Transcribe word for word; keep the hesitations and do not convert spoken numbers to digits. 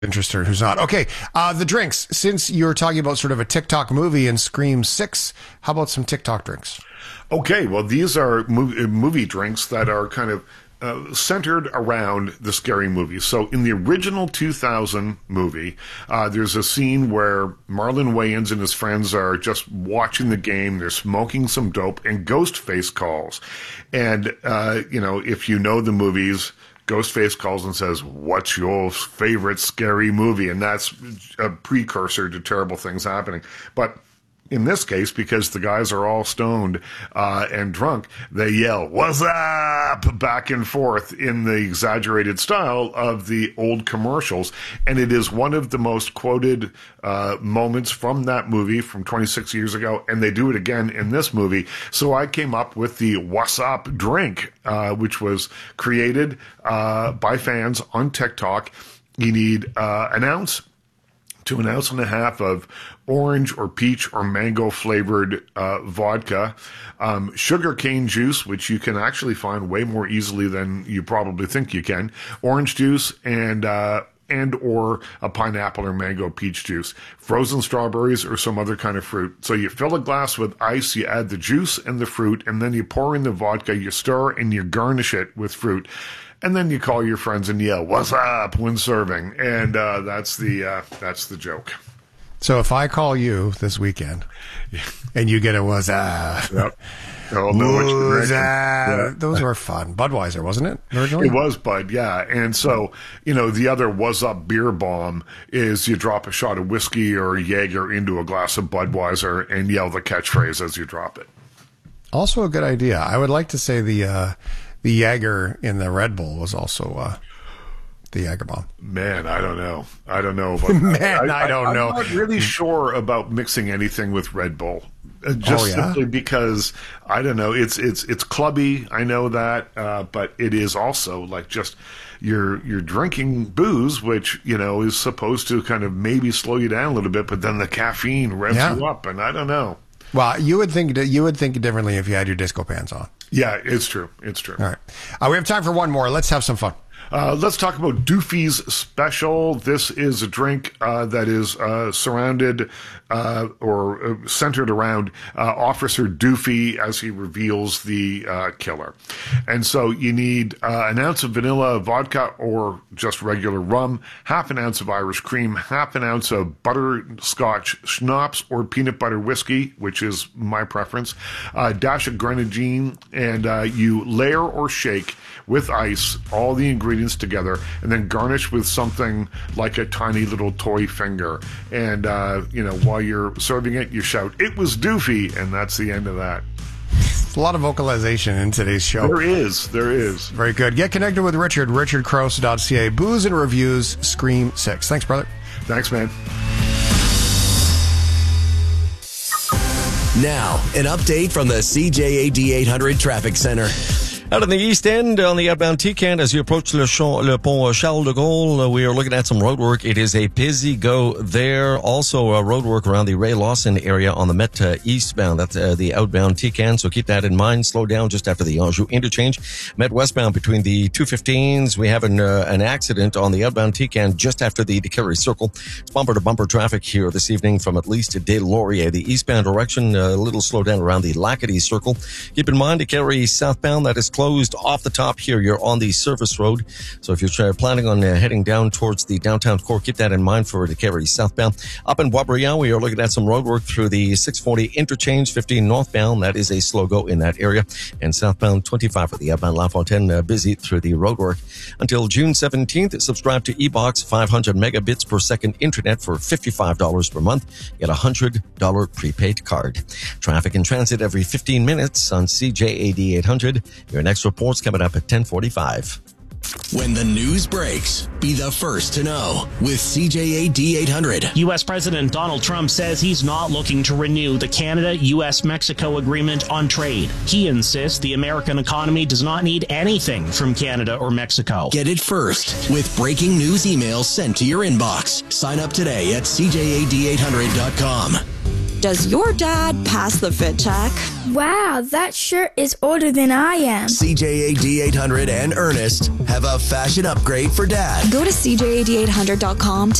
interested, who's not. Okay, uh, the drinks. Since you're talking about sort of a TikTok movie and Scream six, how about some TikTok drinks? Okay, well, these are movie, movie drinks that are kind of uh, centered around the Scary Movie. So in the original two thousand movie, uh, there's a scene where Marlon Wayans and his friends are just watching the game. They're smoking some dope, and Ghostface calls. And, uh, you know, if you know the movies, Ghostface calls and says, "What's your favorite scary movie?" And that's a precursor to terrible things happening. But in this case, because the guys are all stoned uh, and drunk, they yell, "What's up?" back and forth in the exaggerated style of the old commercials. And it is one of the most quoted uh, moments from that movie from twenty-six years ago. And they do it again in this movie. So I came up with the What's Up drink, uh, which was created uh, by fans on TikTok. You need uh, an ounce to an ounce and a half of orange or peach or mango flavored uh, vodka, um, sugar cane juice, which you can actually find way more easily than you probably think you can, orange juice, and uh, and or a pineapple or mango peach juice, frozen strawberries or some other kind of fruit. So you fill a glass with ice, you add the juice and the fruit, and then you pour in the vodka, you stir, and you garnish it with fruit. And then you call your friends and yell, "What's up?" when serving. And uh, that's the uh, that's the joke. So if I call you this weekend and you get a "What's up?" Yep. I'll know what you're drinking. Yeah. Those were fun. Budweiser, wasn't it? Originally? It was Bud, yeah. And so, you know, the other "What's Up" beer bomb is you drop a shot of whiskey or Jaeger into a glass of Budweiser and yell the catchphrase as you drop it. Also a good idea. I would like to say the... Uh, The Jaeger in the Red Bull was also uh, the Jaeger bomb. Man, I don't know. I don't know. About Man, I, I don't I, know. I'm not really sure about mixing anything with Red Bull. Uh, just oh, yeah? simply because, I don't know, it's it's it's clubby, I know that, uh, but it is also like just you're you're drinking booze, which, you know, is supposed to kind of maybe slow you down a little bit, but then the caffeine revs yeah. you up, and I don't know. Well, you would think you would think differently if you had your disco pants on. Yeah, it's true. It's true. All right. Uh, we have time for one more. Let's have some fun. Uh, let's talk about Doofy's Special. This is a drink uh, that is uh, surrounded uh, or uh, centered around uh, Officer Doofy as he reveals the uh, killer. And so you need uh, an ounce of vanilla vodka or just regular rum, half an ounce of Irish cream, half an ounce of butterscotch schnapps or peanut butter whiskey, which is my preference, a dash of grenadine, and uh, you layer or shake with ice all the ingredients together, and then garnish with something like a tiny little toy finger. And, uh, you know, while you're serving it, you shout, "It was Doofy," and that's the end of that. It's a lot of vocalization in today's show. There is. There is. Very good. Get connected with Richard, richard crouse dot c a. Booze and Reviews, Scream six. Thanks, brother. Thanks, man. Now, an update from the C J A D eight hundred Traffic Center. Out in the East End, on the outbound T-Can, as you approach Le, Champ, Le Pont Charles de Gaulle, uh, we are looking at some road work. It is a busy go there. Also, uh, road work around the Ray Lawson area on the Met uh, eastbound. That's uh, the outbound T-Can, so keep that in mind. Slow down just after the Anjou interchange. Met westbound between the two fifteens. We have an, uh, an accident on the outbound T-Can just after the DeKilray Circle. It's bumper-to-bumper traffic here this evening from at least Des Lauriers. The eastbound direction, uh, a little slow down around the Lacadie Circle. Keep in mind, DeKilray southbound, that is closed. Closed off the top here. You're on the service road. So if you're planning on uh, heading down towards the downtown core, keep that in mind for the Carey southbound. Up in Boisbriand, we are looking at some road work through the six forty interchange, fifteen northbound. That is a slow go in that area. And southbound twenty-five for the outbound La Fontaine, uh, busy through the road work. Until June seventeenth, subscribe to eBox, five hundred megabits per second internet for fifty-five dollars per month. Get a one hundred dollars prepaid card. Traffic and transit every fifteen minutes on C J A D eight hundred. Your next report's coming up at ten forty-five. When the news breaks, be the first to know with C J A D eight hundred. U S President Donald Trump says he's not looking to renew the Canada-U S Mexico agreement on trade. He insists the American economy does not need anything from Canada or Mexico. Get it first with breaking news emails sent to your inbox. Sign up today at C J A D eight hundred dot com. Does your dad pass the fit check? Wow, that shirt is older than I am. C J A D eight hundred and Ernest have a fashion upgrade for Dad. Go to C J A D eight hundred dot com